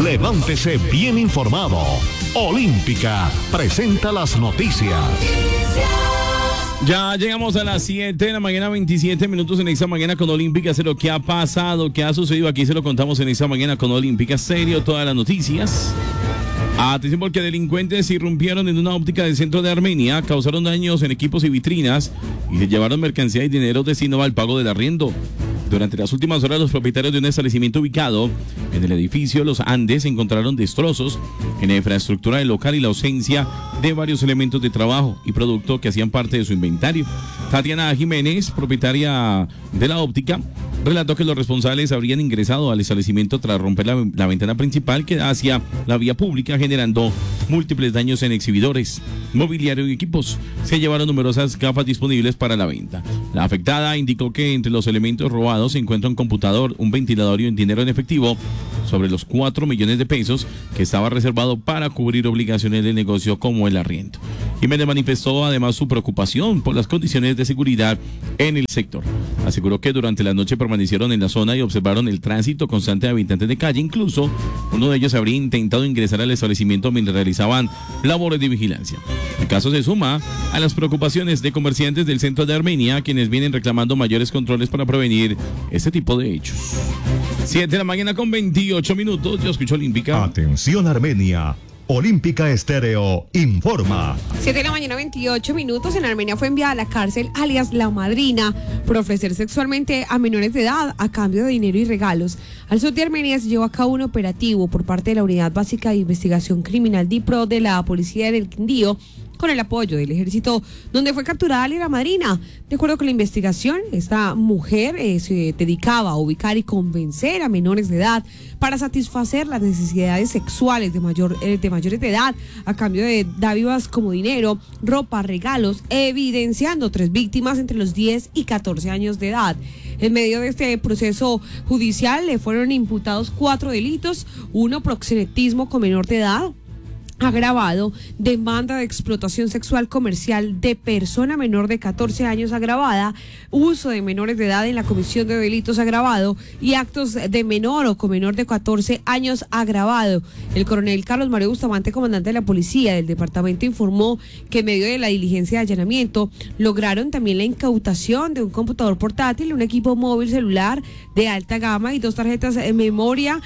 Levántese bien informado. Olímpica presenta las noticias. Ya llegamos a las 7 de la mañana, 27 minutos en esta mañana con Olímpica. Sé lo que ha pasado, qué ha sucedido. Aquí se lo contamos en esta mañana con Olímpica. Serio, todas las noticias. Atención porque delincuentes irrumpieron en una óptica del centro de Armenia, causaron daños en equipos y vitrinas y se llevaron mercancía y dinero destinado al pago del arriendo. Durante las últimas horas, los propietarios de un establecimiento ubicado en el edificio Los Andes encontraron destrozos en la infraestructura del local y la ausencia de varios elementos de trabajo y producto que hacían parte de su inventario. Tatiana Jiménez, propietaria de la óptica, relató que los responsables habrían ingresado al establecimiento tras romper la ventana principal que da hacia la vía pública, generando múltiples daños en exhibidores, mobiliario y equipos. Se llevaron numerosas gafas disponibles para la venta. La afectada indicó que entre los elementos robados se encuentra un computador, un ventilador y un dinero en efectivo sobre los 4 millones de pesos que estaba reservado para cubrir obligaciones del negocio como el arriendo. Jiménez manifestó además su preocupación por las condiciones de seguridad en el sector. Aseguró que durante la noche permanecieron en la zona y observaron el tránsito constante de habitantes de calle. Incluso uno de ellos habría intentado ingresar al establecimiento mientras realizaban labores de vigilancia. El caso se suma a las preocupaciones de comerciantes del centro de Armenia, quienes vienen reclamando mayores controles para prevenir este tipo de hechos. 7 de la mañana con 28 minutos. Yo escucho Olímpica. Atención Armenia. Olímpica Estéreo informa. 7 de la mañana, 28 minutos. En Armenia fue enviada a la cárcel, alias La Madrina, por ofrecer sexualmente a menores de edad a cambio de dinero y regalos. Al sur de Armenia se llevó a cabo un operativo por parte de la Unidad Básica de Investigación Criminal DIPRO de la Policía del Quindío, con el apoyo del ejército, donde fue capturada La Madrina. De acuerdo con la investigación, esta mujer se dedicaba a ubicar y convencer a menores de edad para satisfacer las necesidades sexuales de mayores de edad a cambio de dádivas como dinero, ropa, regalos, evidenciando 3 víctimas entre los 10 y 14 años de edad. En medio de este proceso judicial le fueron imputados 4 delitos, 1 proxenetismo con menor de edad agravado, demanda de explotación sexual comercial de persona menor de 14 años agravada, uso de menores de edad en la comisión de delitos agravado y actos de menor o con menor de 14 años agravado. El coronel Carlos Mario Bustamante, comandante de la policía del departamento, informó que en medio de la diligencia de allanamiento lograron también la incautación de un computador portátil, un equipo móvil celular de alta gama y 2 tarjetas de memoria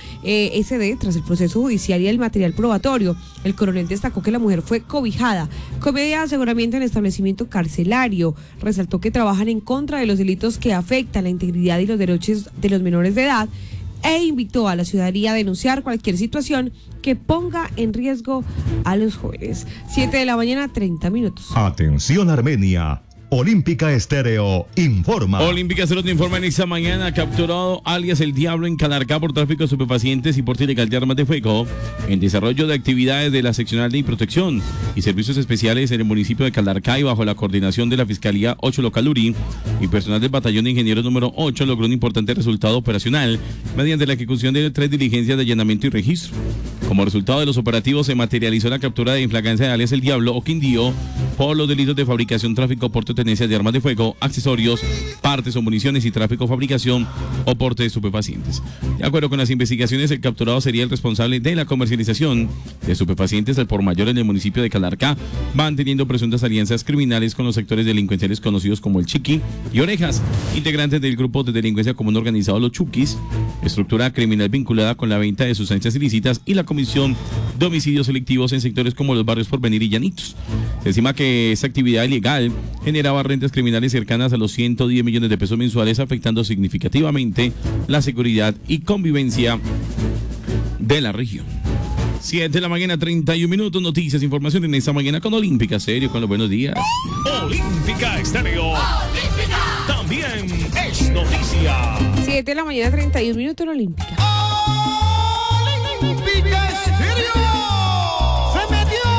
SD tras el proceso judicial y el material probatorio. El coronel destacó que la mujer fue cobijada con medida de aseguramiento en establecimiento carcelario. Resaltó que trabajan en contra de los delitos que afectan la integridad y los derechos de los menores de edad e invitó a la ciudadanía a denunciar cualquier situación que ponga en riesgo a los jóvenes. 7 de la mañana, 30 minutos. Atención Armenia. Olímpica Estéreo informa. Olímpica Estéreo te informa en esta mañana. Capturado alias El Diablo en Calarcá por tráfico de estupefacientes y porte ilegal de armas de fuego en desarrollo de actividades de la seccional de protección y servicios especiales en el municipio de Calarcá y bajo la coordinación de la Fiscalía 8 Localuri y personal del batallón de ingenieros número 8 logró un importante resultado operacional mediante la ejecución de 3 diligencias de allanamiento y registro. Como resultado de los operativos se materializó la captura de infragancia de alias El Diablo o Quindío por los delitos de fabricación, tráfico, porte, tenencia de armas de fuego, accesorios, partes o municiones y tráfico, fabricación o porte de estupefacientes. De acuerdo con las investigaciones, el capturado sería el responsable de la comercialización de estupefacientes al por mayor en el municipio de Calarcá, manteniendo presuntas alianzas criminales con los sectores delincuenciales conocidos como el Chiqui y Orejas, integrantes del grupo de delincuencia común organizado Los Chuquis, estructura criminal vinculada con la venta de sustancias ilícitas y la comisión de homicidios selectivos en sectores como los barrios Porvenir y Llanitos. Se estima que esta actividad ilegal generaba rentas criminales cercanas a los 110 millones de pesos mensuales, afectando significativamente la seguridad y convivencia de la región. 7 de la mañana, 31 minutos, noticias, información en esta mañana con Olímpica Estéreo, con los buenos días. Olímpica Estéreo. Olímpica. También es noticia. 7 de la mañana, 31 minutos en Olímpica. Olímpica Estéreo.